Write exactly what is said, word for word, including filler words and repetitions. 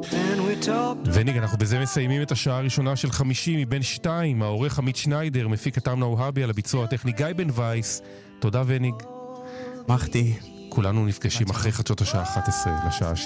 וניג, אנחנו בזה מסיימים את השעה הראשונה של חמישי מבין שתיים. העורך עמית שניידר, מפיק אתם נאוהבי, על הביצוע הטכני גיא בן וייס. תודה וניג. מחתי. כולנו נפגשים אחרי חדשות השעה אחת עשרה לשעה